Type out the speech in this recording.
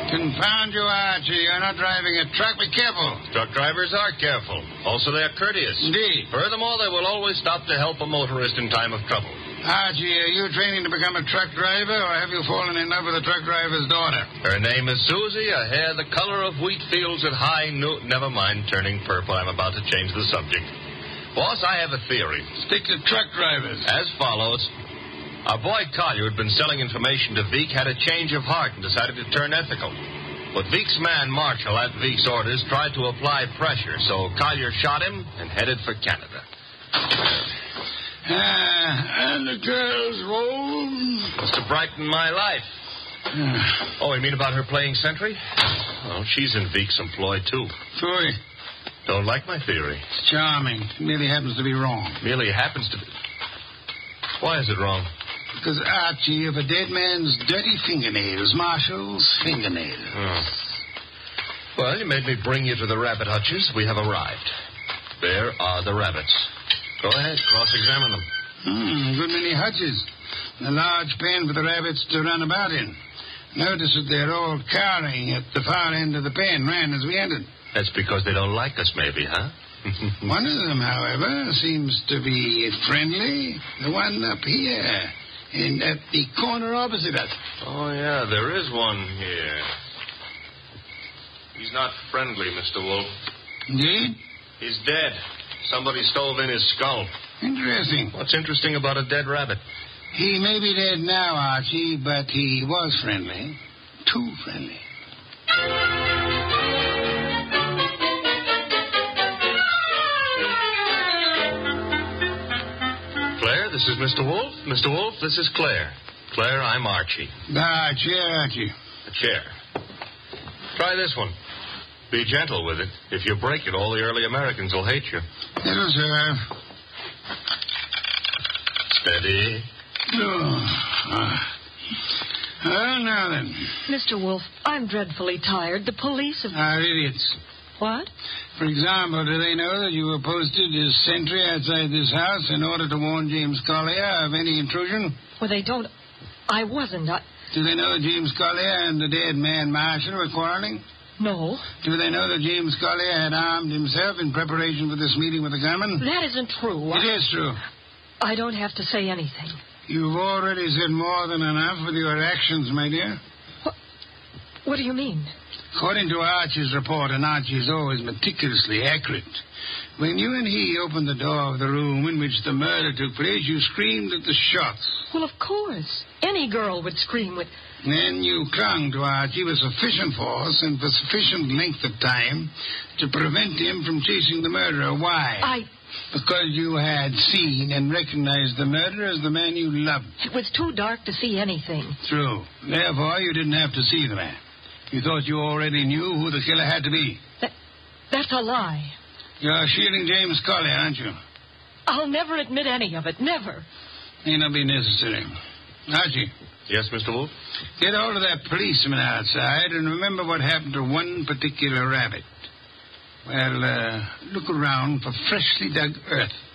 Confound you, Archie. You're not driving a truck. Be careful. Truck drivers are careful. Also, they're courteous. Indeed. Furthermore, they will always stop to help a motorist in time of trouble. Archie, are you training to become a truck driver, or have you fallen in love with a truck driver's daughter? Her name is Susie, a hair the color of wheat fields at high noon. Never mind turning purple. I'm about to change the subject. Boss, I have a theory. Stick to truck drivers. As follows. Our boy Collier had been selling information to Veek, had a change of heart, and decided to turn ethical. But Veek's man, Marshall, at Veek's orders, tried to apply pressure, so Collier shot him and headed for Canada. And the girl's roll. Was to brighten my life. Oh, you mean about her playing sentry? Well, she's in Veek's employ, too. Phooey. Don't like my theory. It's charming. It merely happens to be wrong. Merely happens to be... Why is it wrong? Because, Archie, of a dead man's dirty fingernails, Marshall's fingernails. Oh. Well, you made me bring you to the rabbit hutches. We have arrived. There are the rabbits. Go ahead, cross-examine them. Good many hutches. A large pen for the rabbits to run about in. Notice that they're all cowering at the far end of the pen, ran as we entered. That's because they don't like us, maybe, huh? One of them, however, seems to be friendly. The one up here. And at the corner opposite us. Oh, yeah, there is one here. He's not friendly, Mr. Wolf. Indeed? He's dead. Somebody stole in his skull. Interesting. What's interesting about a dead rabbit? He may be dead now, Archie, but he was friendly. Too friendly. Claire, this is Mr. Wolf. Mr. Wolf, this is Claire. Claire, I'm Archie. Archie. A chair. Try this one. Be gentle with it. If you break it, all the early Americans will hate you. It'll serve. Steady. Well, now then. Mr. Wolf, I'm dreadfully tired. The police have... Are idiots. What? For example, do they know that you were posted as sentry outside this house in order to warn James Collier of any intrusion? Well, they don't... I wasn't. Do they know that James Collier and the dead man Marshall were quarreling? No. Do they know that James Collier had armed himself in preparation for this meeting with the gunman? That isn't true. It is true. I don't have to say anything. You've already said more than enough with your actions, my dear. What do you mean? According to Archie's report, and Archie is always meticulously accurate, when you and he opened the door of the room in which the murder took place, you screamed at the shots. Well, of course. Any girl would scream with... Then you clung to Archie with sufficient force and for sufficient length of time to prevent him from chasing the murderer. Why? Because you had seen and recognized the murderer as the man you loved. It was too dark to see anything. True. Therefore, you didn't have to see the man. You thought you already knew who the killer had to be. That's a lie. You're shielding James Collier, aren't you? I'll never admit any of it. Never. May not be necessary. Archie. Yes, Mr. Wolf? Get hold of that policeman outside and remember what happened to one particular rabbit. Well, look around for freshly dug earth.